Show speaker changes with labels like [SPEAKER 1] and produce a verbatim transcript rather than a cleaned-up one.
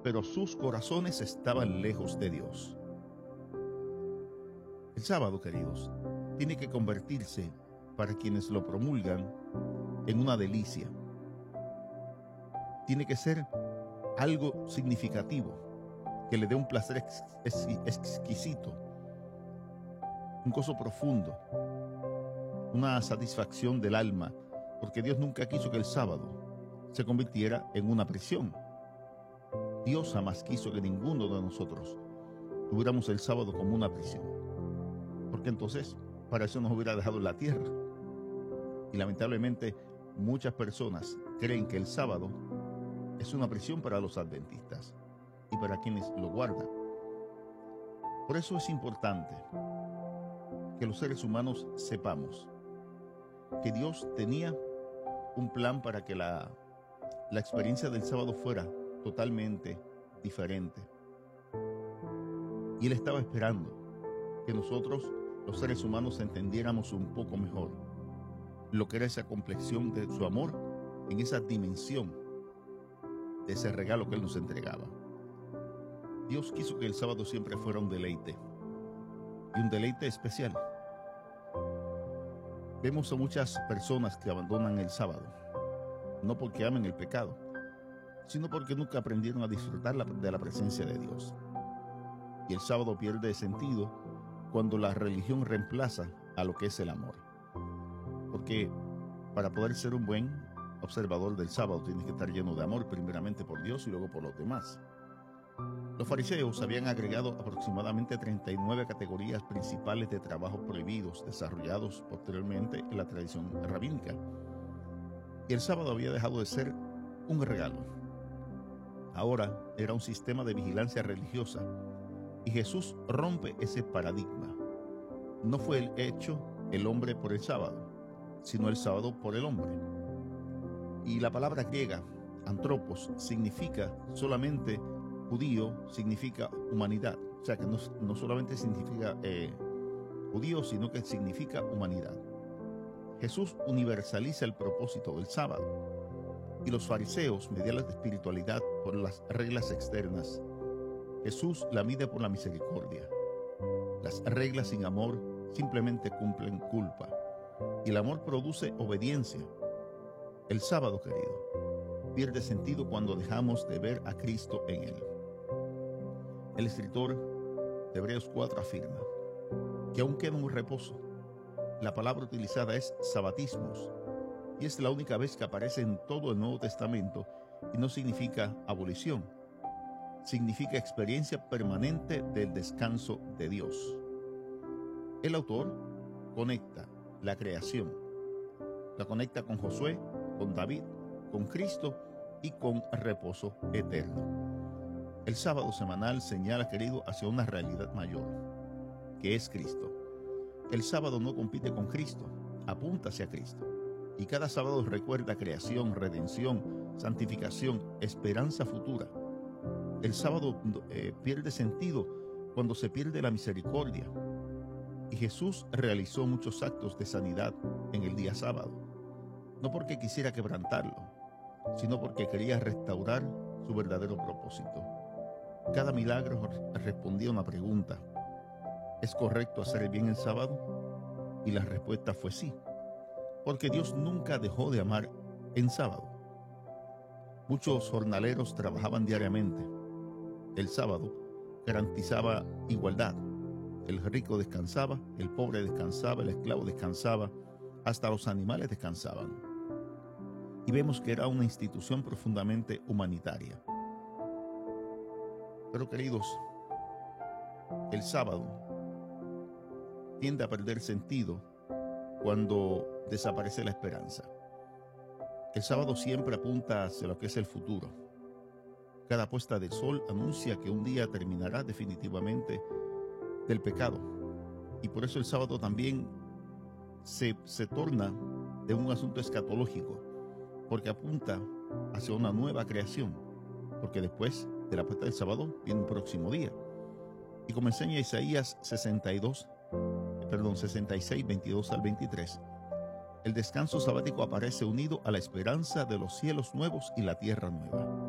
[SPEAKER 1] pero sus corazones estaban lejos de Dios. El sábado, queridos, tiene que convertirse, para quienes lo promulgan, en una delicia. Tiene que ser algo significativo, que le dé un placer ex ex exquisito, un gozo profundo, una satisfacción del alma, porque Dios nunca quiso que el sábado se convirtiera en una prisión. Dios jamás quiso que ninguno de nosotros tuviéramos el sábado como una prisión, porque entonces para eso nos hubiera dejado en la tierra. Y lamentablemente muchas personas creen que el sábado es una prisión para los adventistas y para quienes lo guardan. Por eso es importante que los seres humanos sepamos que Dios tenía un plan para que la, la experiencia del sábado fuera totalmente diferente. Y Él estaba esperando que nosotros, los seres humanos, entendiéramos un poco mejor lo que era esa complexión de su amor en esa dimensión de ese regalo que Él nos entregaba. Dios quiso que el sábado siempre fuera un deleite, y un deleite especial. Vemos a muchas personas que abandonan el sábado, no porque amen el pecado, sino porque nunca aprendieron a disfrutar de la presencia de Dios. Y el sábado pierde sentido cuando la religión reemplaza a lo que es el amor. Porque para poder ser un buen observador del sábado tienes que estar lleno de amor, primeramente por Dios y luego por los demás. Los fariseos habían agregado aproximadamente treinta y nueve categorías principales de trabajos prohibidos, desarrollados posteriormente en la tradición rabínica. Y el sábado había dejado de ser un regalo. Ahora era un sistema de vigilancia religiosa. Y Jesús rompe ese paradigma. No fue el hecho el hombre por el sábado, sino el sábado por el hombre. Y la palabra griega, antropos, significa solamente judío, significa humanidad. O sea que no, no solamente significa eh, judío, sino que significa humanidad. Jesús universaliza el propósito del sábado. Y los fariseos medían la espiritualidad por las reglas externas. Jesús la mide por la misericordia. Las reglas sin amor simplemente cumplen culpa. Y el amor produce obediencia. El sábado, querido, pierde sentido cuando dejamos de ver a Cristo en él. El escritor de Hebreos cuatro afirma que aún queda un reposo. La palabra utilizada es sabatismos, y es la única vez que aparece en todo el Nuevo Testamento y no significa abolición. Significa experiencia permanente del descanso de Dios. El autor conecta la creación, la conecta con Josué, con David, con Cristo y con reposo eterno. El sábado semanal señala, querido, hacia una realidad mayor, que es Cristo. El sábado no compite con Cristo, apunta hacia Cristo. Y cada sábado recuerda creación, redención, santificación, esperanza futura. El sábado eh, pierde sentido cuando se pierde la misericordia. Y Jesús realizó muchos actos de sanidad en el día sábado, no porque quisiera quebrantarlo, sino porque quería restaurar su verdadero propósito. Cada milagro respondía a una pregunta: ¿es correcto hacer el bien el sábado? Y la respuesta fue sí, porque Dios nunca dejó de amar en sábado. Muchos jornaleros trabajaban diariamente. El sábado garantizaba igualdad. El rico descansaba, el pobre descansaba, el esclavo descansaba, hasta los animales descansaban. Y vemos que era una institución profundamente humanitaria. Pero, queridos, el sábado tiende a perder sentido cuando desaparece la esperanza. El sábado siempre apunta hacia lo que es el futuro. Cada puesta de sol anuncia que un día terminará definitivamente del pecado. Y por eso el sábado también se, se torna de un asunto escatológico, porque apunta hacia una nueva creación, porque después de la puesta del sábado viene un próximo día. Y como enseña Isaías sesenta y dos, perdón, sesenta y seis, veintidós al veintitrés, el descanso sabático aparece unido a la esperanza de los cielos nuevos y la tierra nueva.